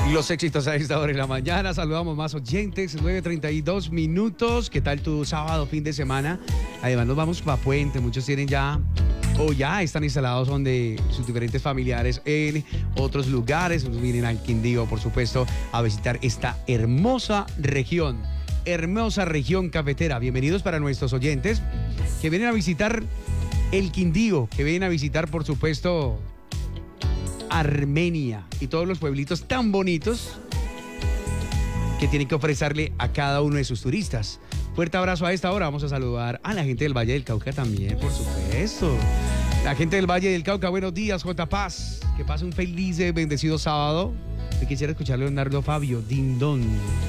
Los éxitos a esta hora de la mañana. Saludamos más oyentes, 9:32 minutos. ¿Qué tal tu sábado, fin de semana? Además nos vamos para Puente. Muchos tienen ya o ya están instalados donde sus diferentes familiares en otros lugares. Vienen al Quindío, por supuesto, a visitar esta hermosa región cafetera. Bienvenidos para nuestros oyentes que vienen a visitar el Quindío, que vienen a visitar, por supuesto, Armenia y todos los pueblitos tan bonitos que tienen que ofrecerle a cada uno de sus turistas. Fuerte abrazo a esta hora. Vamos a saludar a la gente del Valle del Cauca también, por supuesto. La gente del Valle del Cauca, buenos días, J. Paz. Que pase un feliz y bendecido sábado. Yo quisiera escuchar a Leonardo Fabio, Dindón.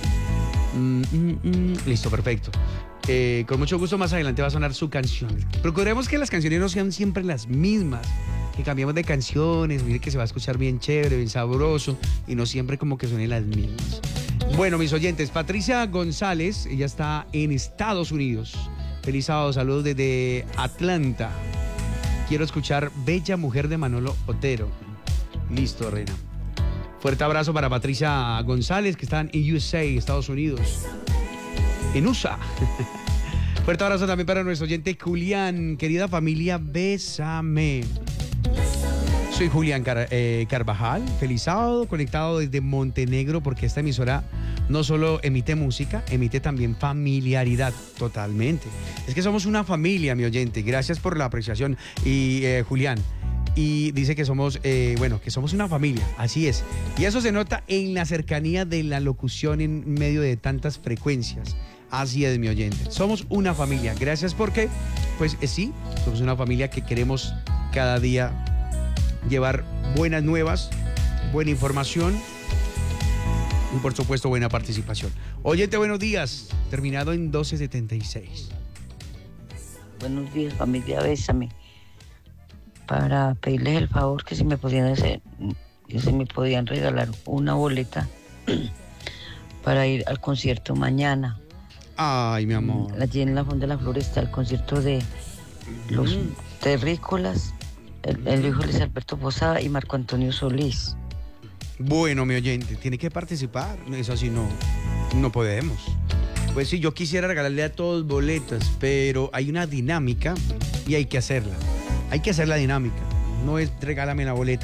Listo, perfecto. Con mucho gusto más adelante va a sonar su canción. Procuremos que las canciones no sean siempre las mismas, que cambiemos de canciones, mire que se va a escuchar bien chévere, bien sabroso y no siempre como que suenen las mismas. Bueno, mis oyentes, Patricia González, ella está en Estados Unidos. Feliz sábado, saludos desde Atlanta. Quiero escuchar Bella Mujer de Manolo Otero. Listo, reina. Fuerte abrazo para Patricia González, que está en USA, Estados Unidos. En USA. Fuerte abrazo también para nuestro oyente Julián. Querida familia, bésame. Soy Julián Carvajal. Feliz sábado, conectado desde Montenegro, porque esta emisora no solo emite música, emite también familiaridad, totalmente. Es que somos una familia, mi oyente. Gracias por la apreciación. Y Julián, y dice que somos, que somos una familia, así es. Y eso se nota en la cercanía de la locución en medio de tantas frecuencias. Así es, mi oyente. Somos una familia. Gracias porque, pues sí, somos una familia que queremos cada día llevar buenas nuevas, buena información y, por supuesto, buena participación. Oyente, buenos días. Terminado en 1276. Buenos días, familia, bésame. Para pedirles el favor que si me podían regalar una boleta para ir al concierto mañana. Ay, mi amor. Allí en la Fonda de la Floresta, el concierto de los terrícolas, el hijo de Luis Alberto Posada y Marco Antonio Solís. Bueno, mi oyente, tiene que participar. Eso así no podemos. Pues sí, yo quisiera regalarle a todos boletas, pero hay una dinámica y hay que hacerla. Hay que hacer la dinámica. No es regálame la boleta.